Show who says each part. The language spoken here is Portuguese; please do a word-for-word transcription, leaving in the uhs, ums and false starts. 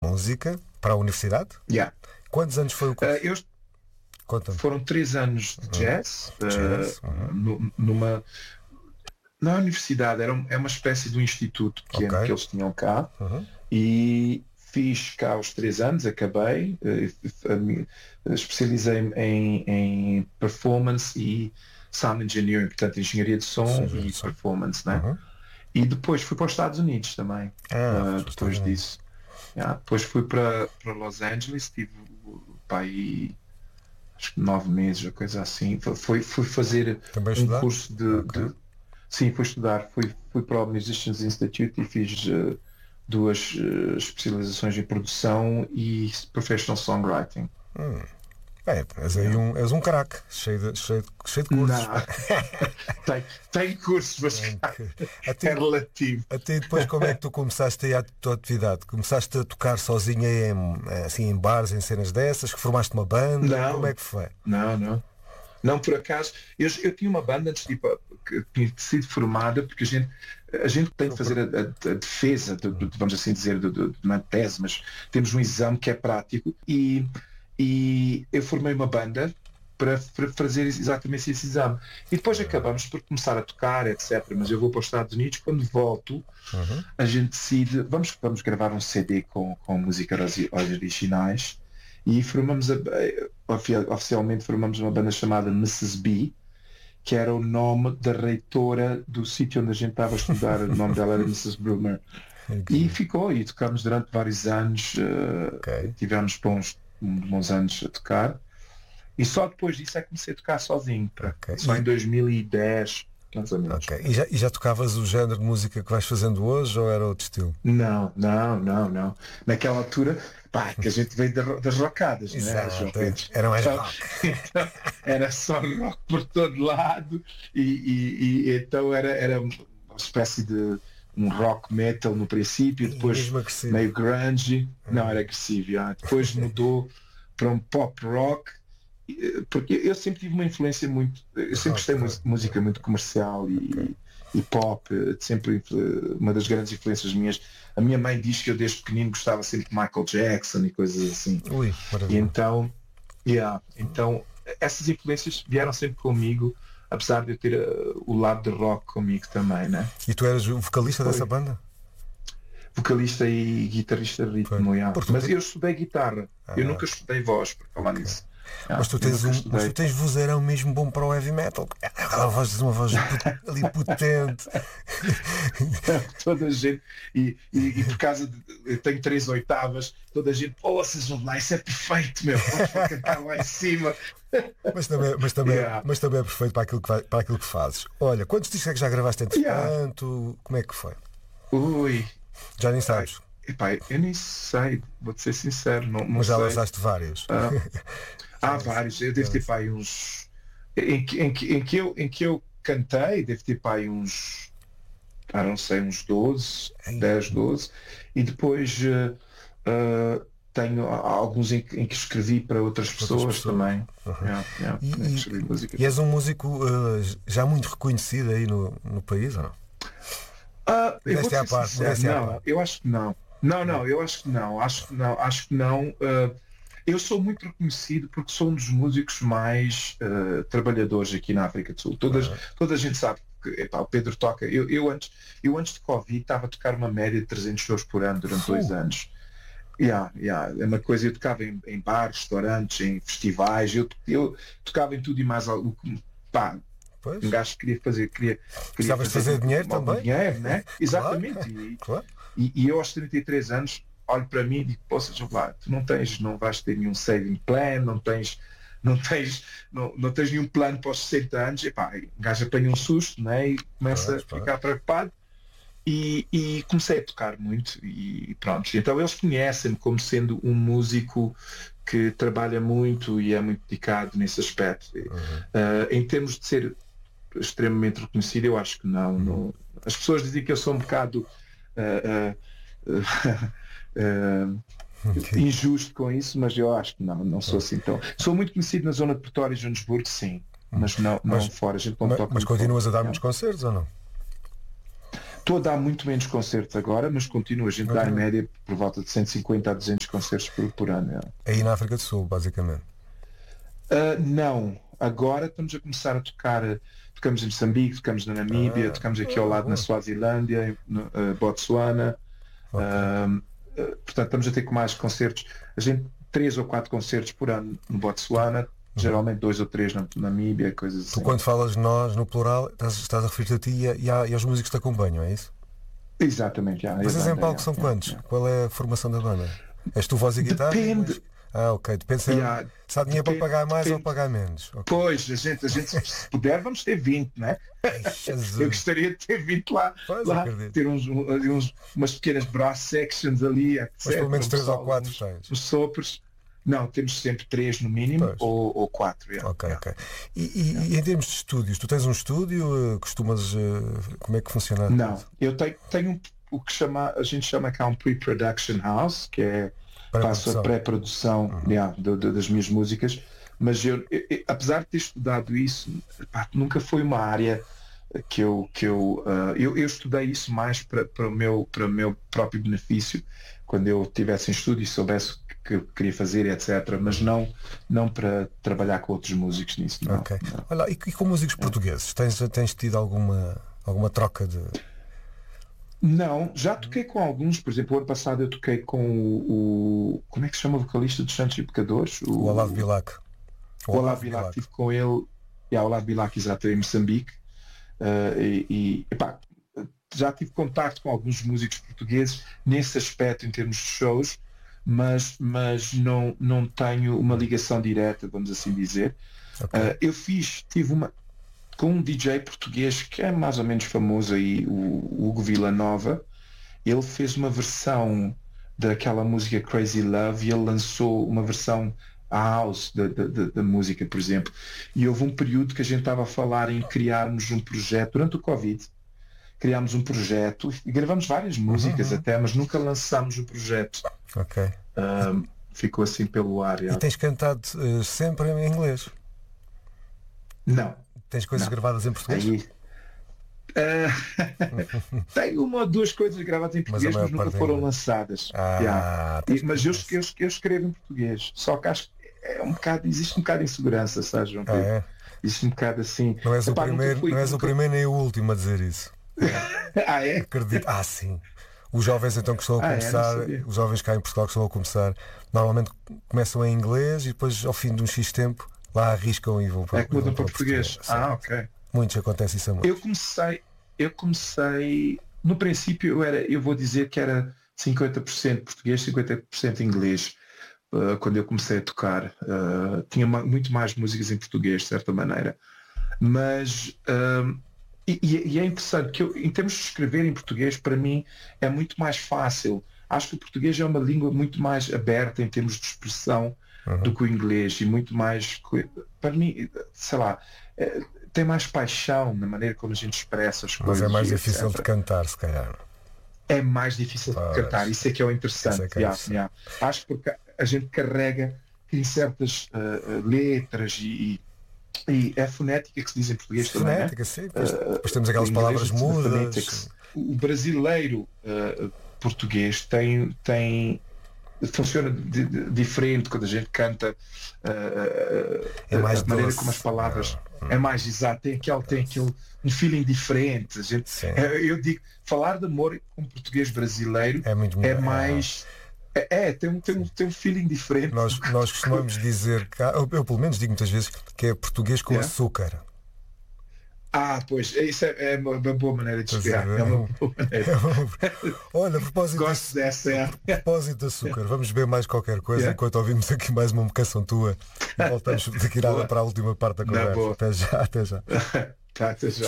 Speaker 1: música para a universidade?
Speaker 2: Yeah.
Speaker 1: Quantos anos foi o curso?
Speaker 2: Uh, eu, foram três anos de jazz,
Speaker 1: uhum. jazz
Speaker 2: uh,
Speaker 1: uhum.
Speaker 2: no, numa na universidade, era um, é uma espécie de um instituto pequeno
Speaker 1: okay.
Speaker 2: que eles tinham cá,
Speaker 1: uhum.
Speaker 2: e fiz cá os três anos, acabei, uh, especializei-me em, em performance e sound engineering, portanto engenharia de som Sim, e som. performance, né? Uhum. E depois fui para os Estados Unidos também,
Speaker 1: ah,
Speaker 2: uh, depois disso. Yeah, depois fui para, para Los Angeles, tive para aí acho que nove meses ou coisa assim. Fui, fui fazer
Speaker 1: também
Speaker 2: um
Speaker 1: estudar?
Speaker 2: curso de,
Speaker 1: okay.
Speaker 2: de. Sim, fui estudar. Fui, fui para o Musicians Institute e fiz uh, duas uh, especializações em produção e professional songwriting.
Speaker 1: Hum. É, és aí um, és um craque, cheio de, cheio, de, cheio de cursos.
Speaker 2: tem, tem cursos, mas
Speaker 1: que... até,
Speaker 2: é relativo.
Speaker 1: Até depois, como é que tu começaste aí a tua atividade? Começaste a tocar sozinha em, assim, em bares, em cenas dessas? Que formaste uma banda?
Speaker 2: Não,
Speaker 1: como é que foi?
Speaker 2: Não, não. Não, por acaso, eu, eu tinha uma banda antes de, que tinha sido formada, porque a gente, a gente tem de fazer a, a, a defesa, de, de, vamos assim dizer, de, de, de uma tese, mas temos um exame que é prático, e, e eu formei uma banda para, para fazer exatamente esse exame. E depois acabamos por começar a tocar, etcétera. Mas eu vou para os Estados Unidos, quando volto, uhum. a gente decide, vamos, vamos gravar um C D com, com músicas originais, e formamos a, oficialmente formamos uma banda chamada missus B, que era o nome da reitora do sítio onde a gente estava a estudar. O nome dela era missus Brumer. Okay. E ficou, e tocamos durante vários anos, uh, okay. tivemos bons, bons anos a tocar, e só depois disso é que comecei a tocar sozinho, okay. só em dois mil e dez, mais ou menos.
Speaker 1: Okay. E, já, e já tocavas o género de música que vais fazendo hoje, ou era outro estilo?
Speaker 2: Não, não, não, não. Naquela altura, pá, que a gente veio das rockadas,
Speaker 1: Exato,
Speaker 2: né?
Speaker 1: Era mais
Speaker 2: então,
Speaker 1: rock.
Speaker 2: Então, era só rock por todo lado, e, e, e então era, era uma espécie de um rock metal no princípio, depois meio grunge, hum. não era agressivo, já. Depois mudou para um pop rock, porque eu sempre tive uma influência muito, eu sempre gostei de música muito comercial e, okay. e pop, sempre uma das grandes influências minhas. A minha mãe diz que eu desde pequenino gostava sempre de Michael Jackson e coisas assim.
Speaker 1: Ui,
Speaker 2: e então, yeah, então essas influências vieram sempre comigo, apesar de eu ter uh, o lado de rock comigo também, né?
Speaker 1: E tu eras o vocalista Foi. dessa banda?
Speaker 2: Vocalista e guitarrista de ritmo, yeah. Mas eu estudei guitarra, ah, eu nunca estudei voz, por falar okay. nisso.
Speaker 1: Ah, mas, tu tens um, mas tu tens vozeirão mesmo bom para o heavy metal. Aquela voz, uma voz ali potente.
Speaker 2: Toda a gente, e, e, e por causa de eu tenho três oitavas, toda a gente, oh, vocês vão lá, isso é perfeito, meu, vamos cantar lá em cima.
Speaker 1: Mas também, mas, também, yeah. mas também é perfeito para aquilo, que vai, para aquilo que fazes. Olha, quantos discos é que já gravaste entretanto? Yeah. Como é que foi?
Speaker 2: Ui.
Speaker 1: Já nem sabes?
Speaker 2: Epá, eu nem sei, vou-te ser sincero. Não, não
Speaker 1: mas já
Speaker 2: sei.
Speaker 1: lançaste vários.
Speaker 2: Ah. Há vários, eu devo ter para aí uns em que, em, que, em, que eu, em que eu cantei, devo ter para aí uns ah, não sei, uns doze, dez, doze, e depois uh, uh, tenho alguns em, em que escrevi para outras pessoas, outras pessoas. também. Uhum. Yeah, yeah,
Speaker 1: e, e, e és um músico uh, já muito reconhecido aí no, no país, ou não?
Speaker 2: Uh, eu vou
Speaker 1: à parte,
Speaker 2: não, eu acho que não. Não, não, eu acho que não. Acho que não, acho que não. Uh, Eu sou muito reconhecido porque sou um dos músicos mais uh, trabalhadores aqui na África do Sul. Toda, uhum. toda a gente sabe que epá, o Pedro toca. Eu, eu, antes, eu antes de Covid estava a tocar uma média de trezentos shows por ano durante uh. dois anos. Yeah, yeah, é uma coisa, eu tocava em, em bares, restaurantes, em festivais, eu, eu tocava em tudo e mais algo. Pá,
Speaker 1: pois.
Speaker 2: Um gajo queria fazer, queria, queria
Speaker 1: fazer, fazer dinheiro um, também?
Speaker 2: Dinheiro, né? Exatamente.
Speaker 1: Claro.
Speaker 2: E,
Speaker 1: claro.
Speaker 2: E, e eu aos trinta e três anos olho para mim e digo, poxa, lá, tu não tens, não vais ter nenhum saving plan, não tens, não tens, não, não tens nenhum plano para os sessenta anos, e pá, o gajo apanha um susto, né, e começa pois, a ficar pois. preocupado, e, e comecei a tocar muito, e pronto, então eles conhecem-me como sendo um músico que trabalha muito e é muito dedicado nesse aspecto. Uhum. Uh, em termos de ser extremamente reconhecido, eu acho que não, uhum. não. As pessoas dizem que eu sou um bocado uh, uh, uh, Uh, okay. injusto com isso, mas eu acho que não, não sou assim tão. Sou muito conhecido na zona de Pretória e Joanesburgo, sim, mas não, não
Speaker 1: mas,
Speaker 2: fora. A gente não
Speaker 1: mas,
Speaker 2: toca
Speaker 1: mas continuas
Speaker 2: pouco.
Speaker 1: a dar muitos concertos ou não?
Speaker 2: Estou a dar muito menos concertos agora, mas continuo. A gente okay. dá em média por volta de cento e cinquenta a duzentos concertos por, por ano. É.
Speaker 1: Aí na África do Sul, basicamente?
Speaker 2: Uh, não. Agora estamos a começar a tocar. Tocamos em Moçambique, tocamos na Namíbia, ah, tocamos aqui ao lado uh, na Suazilândia, no, uh, Botsuana. Okay. Uh, uh, portanto, estamos a ter com mais concertos. A gente, três ou quatro concertos por ano no Botsuana. Geralmente dois ou três na Namíbia, coisas assim.
Speaker 1: Tu quando falas nós, no plural, estás, estás a referir-te a ti e, a, e aos músicos que te acompanham, é isso?
Speaker 2: Exatamente, já.
Speaker 1: Vocês em palco são quantos? Qual é a formação da banda? És tu voz e guitarra?
Speaker 2: Depende.
Speaker 1: Mas... Ah, ok. Depende se, yeah. se há dinheiro Depende. para pagar mais Depende. ou pagar menos. Okay.
Speaker 2: Pois, a gente, a gente, se puder, vamos ter vinte, não é?
Speaker 1: Ai,
Speaker 2: eu gostaria de ter vinte lá, lá ter uns, uns, umas pequenas brass sections ali, etcétera.
Speaker 1: Mas pelo menos três ou quatro tens.
Speaker 2: Os sopros. Não, temos sempre três no mínimo ou, ou quatro. Yeah.
Speaker 1: Ok, ok. E, e, yeah. e em termos de estúdios, tu tens um estúdio? Costumas. Como é que funciona?
Speaker 2: Não, eu tenho, tenho um, o que chama, a gente chama cá um pre-production house, que é faço a pré-produção uhum. yeah, do, do, das minhas músicas, mas eu, eu, eu, apesar de ter estudado isso, pá, nunca foi uma área que eu. Que eu, uh, eu, eu estudei isso mais para, para, o meu, para o meu próprio benefício, quando eu estivesse em estúdio e soubesse que eu queria fazer, etcétera. Mas não, não para trabalhar com outros músicos nisso. Não,
Speaker 1: okay.
Speaker 2: não.
Speaker 1: Olha, e, e com músicos é. portugueses? Tens, tens tido alguma, alguma troca de.
Speaker 2: Não, já toquei com alguns. Por exemplo, o ano passado eu toquei com o. o como é que se chama o vocalista dos Santos e Pecadores?
Speaker 1: O, o Olavo Bilac.
Speaker 2: O, o Olavo Bilac, estive com ele. Yeah, o Olavo Bilac, exato, em Moçambique. Uh, e, e epá, já tive contato com alguns músicos portugueses nesse aspecto em termos de shows. Mas, mas não, não tenho uma ligação direta, vamos assim dizer. Okay. Uh, eu fiz, tive uma com um D J português que é mais ou menos famoso aí, o Hugo Villanova. Ele fez uma versão daquela música Crazy Love e ele lançou uma versão house da, da, da música, por exemplo. E houve um período que a gente estava a falar em criarmos um projeto durante o Covid. Criámos um projeto e gravamos várias músicas uhum. até, mas nunca lançámos o projeto.
Speaker 1: Ok.
Speaker 2: Um, ficou assim pelo ar.
Speaker 1: E tens cantado uh, sempre em inglês?
Speaker 2: Não.
Speaker 1: Tens coisas
Speaker 2: não.
Speaker 1: gravadas em português?
Speaker 2: Aí, uh, tenho uma ou duas coisas gravadas em português, mas, mas nunca foram é lançadas.
Speaker 1: Ah,
Speaker 2: yeah. e, mas eu, eu, eu escrevo em português. Só que acho que é um bocado, existe um bocado de insegurança, sabes, João Pedro? Ah, é? Existe um bocado assim.
Speaker 1: Não és,
Speaker 2: Epá,
Speaker 1: o, primeiro, fui, não és nunca... o primeiro nem o último a dizer isso.
Speaker 2: ah, é?
Speaker 1: Acredito. Ah, sim. Os jovens então que estão a começar, ah, é? os jovens cá em Portugal que estão a começar, normalmente começam em inglês e depois ao fim de um X tempo lá arriscam e vão para,
Speaker 2: é que mudam
Speaker 1: para,
Speaker 2: para português. português. Ah, ok.
Speaker 1: Muitos acontece isso a muito.
Speaker 2: Eu comecei, eu comecei, no princípio eu era, eu vou dizer que era cinquenta por cento português, cinquenta por cento inglês. Uh, quando eu comecei a tocar, uh, tinha ma- muito mais músicas em português, de certa maneira. Mas uh, E, e é interessante que eu, em termos de escrever em português, para mim é muito mais fácil. Acho que o português é uma língua muito mais aberta em termos de expressão uhum. do que o inglês e muito mais, para mim, sei lá, é, tem mais paixão na maneira como a gente expressa as coisas.
Speaker 1: Mas é mais difícil etcétera. De cantar, se calhar.
Speaker 2: É mais difícil pois. De cantar, isso é que é o interessante. É que é yeah, yeah. Acho que porque a gente carrega em certas uh, letras e, e é fonética que se diz em português
Speaker 1: fonética,
Speaker 2: também.
Speaker 1: Fonética, sim. Depois, depois temos aquelas palavras mudas.
Speaker 2: O brasileiro uh, português tem, tem funciona de, de, diferente quando a gente canta. Uh,
Speaker 1: é mais
Speaker 2: a maneira
Speaker 1: doce.
Speaker 2: Como as palavras
Speaker 1: não.
Speaker 2: É mais exato, tem aquele, tem aquele um feeling diferente. A gente, uh, eu digo, falar de amor com português brasileiro
Speaker 1: é, muito
Speaker 2: é mais. É, é tem, um, tem, um, tem um feeling diferente.
Speaker 1: Nós, nós costumamos dizer, que, eu, eu pelo menos digo muitas vezes, que é português com yeah. açúcar.
Speaker 2: Ah, pois, isso é, é uma, uma boa maneira de explicar. É uma boa maneira.
Speaker 1: Olha, a propósito,
Speaker 2: Gosto
Speaker 1: de,
Speaker 2: dessa, é.
Speaker 1: a propósito de açúcar, vamos beber mais qualquer coisa yeah. enquanto ouvimos aqui mais uma canção tua e voltamos daqui nada para a última parte da conversa.
Speaker 2: Não,
Speaker 1: até já, até já.
Speaker 2: Tá, até já.